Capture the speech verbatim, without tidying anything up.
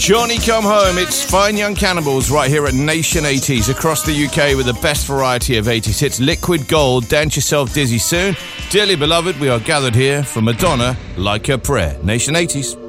Johnny Come Home. It's Fine Young Cannibals right here at Nation eighties across the U K with the best variety of eighties hits. Liquid Gold, Dance Yourself Dizzy Soon. Dearly beloved, we are gathered here for Madonna, Like a Prayer. Nation eighties.